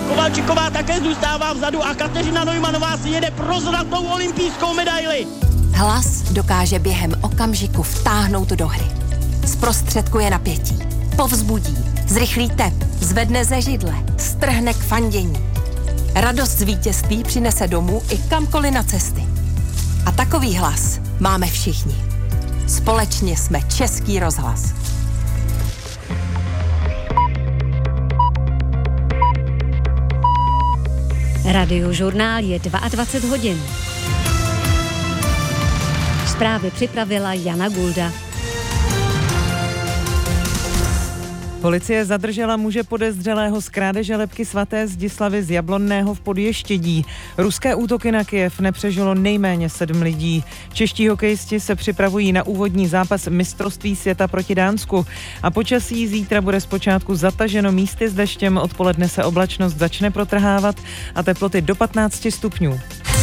Kovalčiková také zůstává vzadu a Kateřina Neumannová si jede pro zlatou olympijskou medaili. Hlas dokáže během okamžiku vtáhnout do hry. Zprostředkuje napětí, povzbudí, zrychlí tep, zvedne ze židle, strhne k fandění. Radost z vítězství přinese domů i kamkoliv na cesty. A takový hlas máme všichni. Společně jsme Český rozhlas. Radiožurnál je 22 hodin. Zprávy připravila Jana Gulda. Policie zadržela muže podezřelého z krádeže lebky svaté Zdislavy z Jablonného v Podještědí. Ruské útoky na Kyjev nepřežilo nejméně 7 lidí. Čeští hokejisti se připravují na úvodní zápas mistrovství světa proti Dánsku. A počasí zítra bude zpočátku zataženo místy s deštěm, odpoledne se oblačnost začne protrhávat a teploty do 15 stupňů.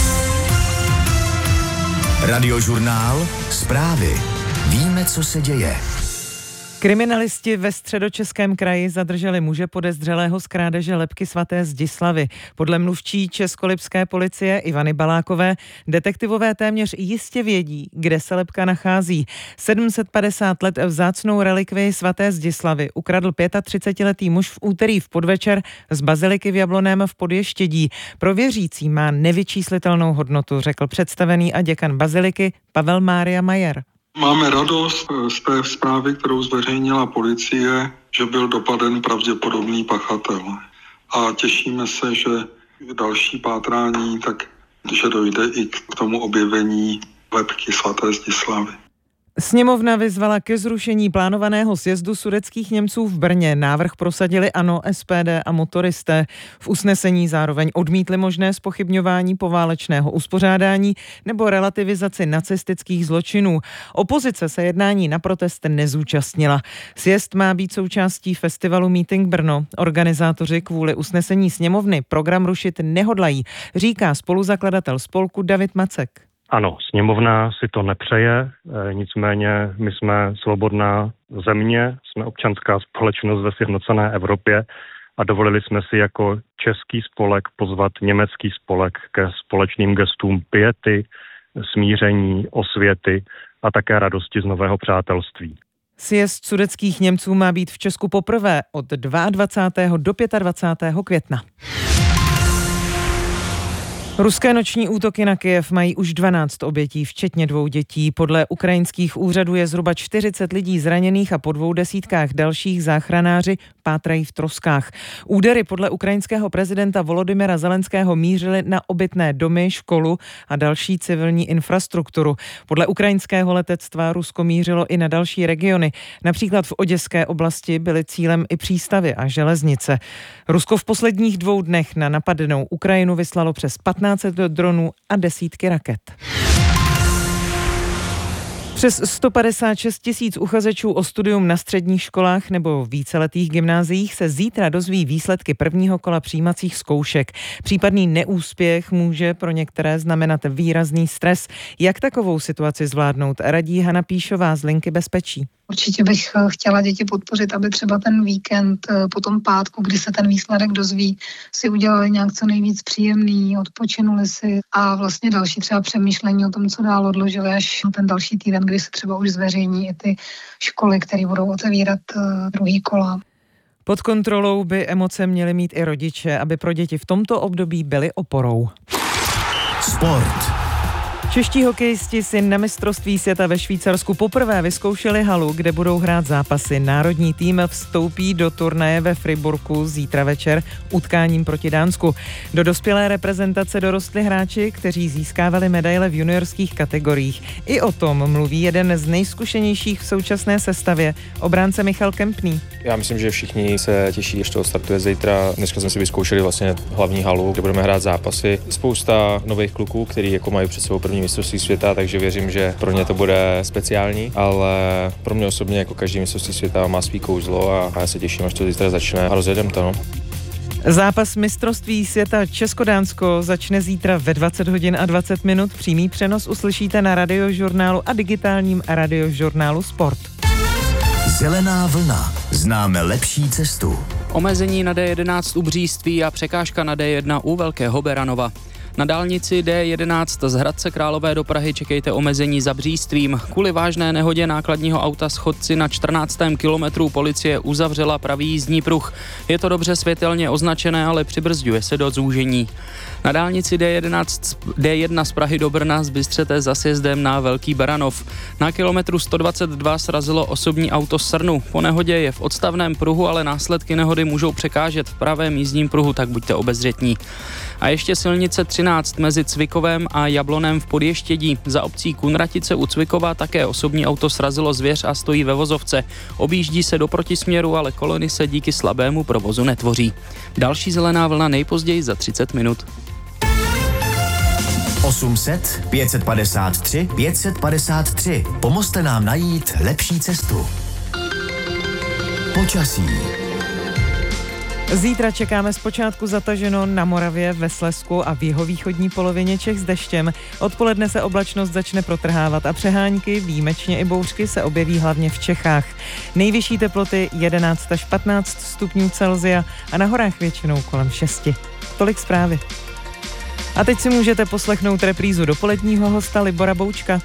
Radiožurnál, zprávy. Víme, co se děje. Kriminalisti ve Středočeském kraji zadrželi muže podezřelého z krádeže lebky svaté Zdislavy. Podle mluvčí českolipské policie Ivany Balákové detektivové téměř jistě vědí, kde se lebka nachází. 750 let vzácnou relikvii svaté Zdislavy ukradl 35letý muž v úterý v podvečer z baziliky v Jablonném v Podještědí. Pro věřící má nevyčíslitelnou hodnotu, řekl představený a děkan baziliky Pavel Mária Majer. Máme radost z té zprávy, kterou zveřejnila policie, že byl dopaden pravděpodobný pachatel. A těšíme se, že další pátrání, že dojde i k tomu objevení lebky svaté Zdislavy. Sněmovna vyzvala ke zrušení plánovaného sjezdu sudetských Němců v Brně. Návrh prosadili ANO, SPD a motoristé. V usnesení zároveň odmítli možné zpochybňování poválečného uspořádání nebo relativizaci nacistických zločinů. Opozice se jednání na protest nezúčastnila. Sjezd má být součástí festivalu Meeting Brno. Organizátoři kvůli usnesení sněmovny program rušit nehodlají, říká spoluzakladatel spolku David Macek. Ano, sněmovna si to nepřeje, nicméně my jsme svobodná země, jsme občanská společnost ve sjednocené Evropě a dovolili jsme si jako český spolek pozvat německý spolek ke společným gestům piety, smíření, osvěty a také radosti z nového přátelství. Sjezd sudetských Němců má být v Česku poprvé od 22. do 25. května. Ruské noční útoky na Kyjev mají už 12 obětí, včetně 2 dětí. Podle ukrajinských úřadů je zhruba 40 lidí zraněných a po 200 dalších záchranáři pátrají v troskách. Údery podle ukrajinského prezidenta Volodymyra Zelenského mířily na obytné domy, školu a další civilní infrastrukturu. Podle ukrajinského letectva Rusko mířilo i na další regiony. Například v Oděské oblasti byly cílem i přístavy a železnice. Rusko v posledních 2 dnech na napadenou Ukrajinu vyslalo přes 15 dronů a desítky raket. Přes 156 000 uchazečů o studium na středních školách nebo víceletých gymnáziích se zítra dozví výsledky prvního kola přijímacích zkoušek. Případný neúspěch může pro některé znamenat výrazný stres. Jak takovou situaci zvládnout, radí Hana Píšová z Linky bezpečí. Určitě bych chtěla děti podpořit, aby třeba ten víkend po tom pátku, kdy se ten výsledek dozví, si udělali nějak co nejvíc příjemný, odpočinuli si a vlastně další třeba přemýšlení o tom, co dál odložili až ten další týden, kdy se třeba už zveřejní i ty školy, které budou otevírat druhý kola. Pod kontrolou by emoce měly mít i rodiče, aby pro děti v tomto období byly oporou. Sport. Čeští hokejisti si na mistrovství světa ve Švýcarsku poprvé vyzkoušeli halu, kde budou hrát zápasy. Národní tým vstoupí do turnaje ve Friburku zítra večer utkáním proti Dánsku. Do dospělé reprezentace dorostli hráči, kteří získávali medaile v juniorských kategoriích. I o tom mluví jeden z nejzkušenějších v současné sestavě, obránce Michal Kempný. Já myslím, že všichni se těší, že to startuje zítra. Dneska jsme si vyzkoušeli vlastně hlavní halu, kde budeme hrát zápasy. Spousta nových kluků, kteří jako mají před sebou první mistrovství světa, takže věřím, že pro ně to bude speciální, ale pro mě osobně jako každý mistrovství světa má svý kouzlo a já se těším, až to zítra začne a rozjedem to. Zápas mistrovství světa Česko-Dánsko začne zítra ve 20 hodin a 20 minut. Přímý přenos uslyšíte na Radiožurnálu a digitálním Radiožurnálu Sport. Zelená vlna. Známe lepší cestu. Omezení na D11 u Bříství a překážka na D1 u Velkého Beranova. Na dálnici D11 z Hradce Králové do Prahy čekejte omezení za Břístvím. Kvůli vážné nehodě nákladního auta s chodci na 14. kilometru policie uzavřela pravý jízdní pruh. Je to dobře světelně označené, ale přibrzďuje se do zúžení. Na dálnici D1 z Prahy do Brna zbystřete za sjezdem na Velký Beranov. Na kilometru 122 srazilo osobní auto Srnu. Po nehodě je v odstavném pruhu, ale následky nehody můžou překážet v pravém jízdním pruhu, tak buďte obezřetní. A ještě silnice 13 mezi Cvikovem a Jablonem v Podještědí. Za obcí Kunratice u Cvikova také osobní auto srazilo zvěř a stojí ve vozovce. Objíždí se do protisměru, ale kolony se díky slabému provozu netvoří. Další zelená vlna nejpozději za 30 minut. 800 553 553. Pomozte nám najít lepší cestu. Počasí. Zítra čekáme zpočátku zataženo na Moravě, ve Slezsku a v jihovýchodní polovině Čech s deštěm. Odpoledne se oblačnost začne protrhávat a přehánky, výjimečně i bouřky, se objeví hlavně v Čechách. Nejvyšší teploty 11 až 15 stupňů Celsia a na horách většinou kolem 6. Tolik zprávy. A teď si můžete poslechnout reprízu dopoledního hosta Libora Boučka.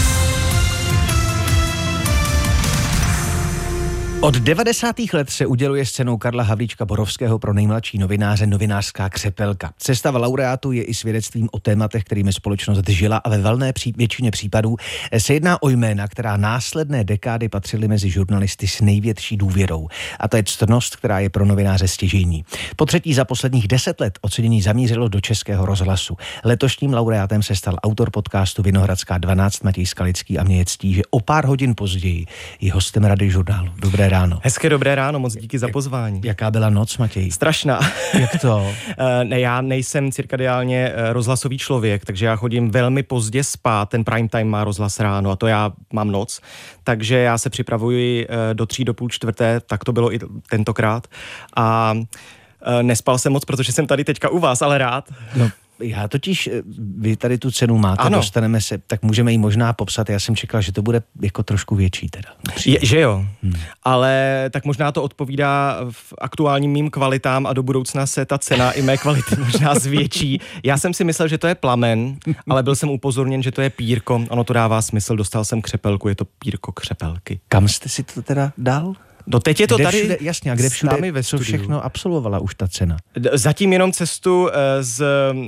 Od 90. let se uděluje cenou Karla Havlíčka Borovského pro nejmladší novináře novinářská křepelka. Sestava laureátů je i svědectvím o tématech, kterými společnost žila, a ve valné většině případů se jedná o jména, která následné dekády patřily mezi žurnalisty s největší důvěrou. A to je ctnost, která je pro novináře stěžejní. Po třetí za posledních 10 let ocenění zamířilo do Českého rozhlasu. Letošním laureátem se stal autor podcastu Vinohradská 12 Matěj Skalický a mě je ctí, že o pár hodin později je hostem Radiožurnálu. Dobré ráno. Hezké dobré ráno, moc díky za pozvání. Jaká byla noc, Matěj? Strašná. Jak to? Ne, já nejsem cirkadiálně rozhlasový člověk, takže já chodím velmi pozdě spát, ten prime time má rozhlas ráno a to já mám noc, takže já se připravuji do 3 do půl čtvrté, tak to bylo i tentokrát a nespal jsem moc, protože jsem tady teďka u vás, ale rád. No. Já totiž, vy tady tu cenu máte, ano. Dostaneme se, tak můžeme ji možná popsat, já jsem čekal, že to bude jako trošku větší teda. Že jo, ale tak možná to odpovídá v aktuálním mým kvalitám a do budoucna se ta cena i mé kvality možná zvětší. Já jsem si myslel, že to je plamen, ale byl jsem upozorněn, že to je pírko, ono to dává smysl, dostal jsem křepelku, je to pírko křepelky. Kam jste si to teda dal? No teď je to kde tady všude, jasně, a kde všude, ve co všechno absolvovala už ta cena? Zatím jenom cestu z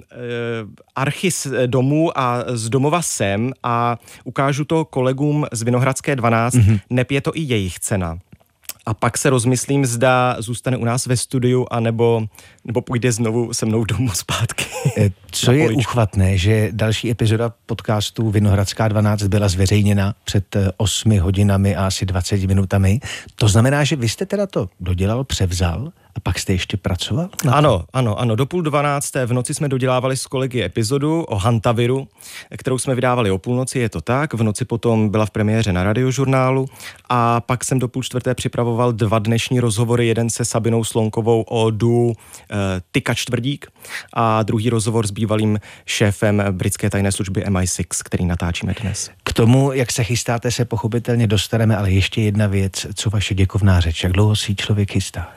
archy domů a z domova sem a ukážu to kolegům z Vinohradské 12, neb je to i jejich cena. A pak se rozmyslím, zda zůstane u nás ve studiu, anebo půjde znovu se mnou domů zpátky. Co je uchvatné, že další epizoda podcastu Vinohradská 12 byla zveřejněna před 8 hodinami a asi 20 minutami. To znamená, že vy jste teda to dodělal, převzal a pak jste ještě pracoval? Ano. Do 11:30 v noci jsme dodělávali s kolegy epizodu o hantaviru, kterou jsme vydávali o půlnoci, je to tak. V noci potom byla v premiéře na Radiožurnálu a pak jsem do 3:30 připravoval 2 dnešní rozhovory, jeden se Sabinou Slonkovou o duu Tykač Tvrdík a druhý rozhovor s bývalým šéfem britské tajné služby MI6, který natáčíme dnes. K tomu, jak se chystáte, se pochopitelně dostaneme, ale ještě jedna věc, co vaše děkovná řeč, jak dlouho si člověk chystá?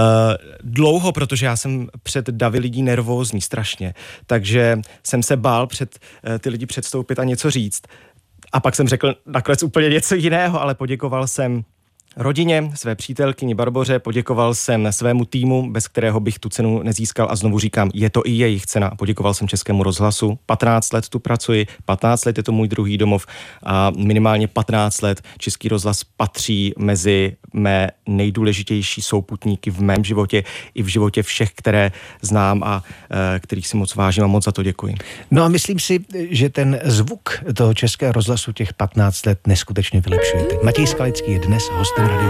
Dlouho, protože já jsem před davy lidí nervózní strašně, takže jsem se bál před ty lidi předstoupit a něco říct. A pak jsem řekl nakonec úplně něco jiného, ale poděkoval jsem rodině, své přítelkyni Barboře, poděkoval jsem svému týmu, bez kterého bych tu cenu nezískal a znovu říkám, je to i jejich cena. Poděkoval jsem Českému rozhlasu, 15 let tu pracuji, 15 let je to můj druhý domov a minimálně 15 let Český rozhlas patří mezi mé nejdůležitější souputníky v mém životě i v životě všech, které znám a kterých si moc vážím a moc za to děkuji. No a myslím si, že ten zvuk toho Českého rozhlasu těch 15 let neskutečně vylepšujete. Matěj Skalický je dnes hostem Radio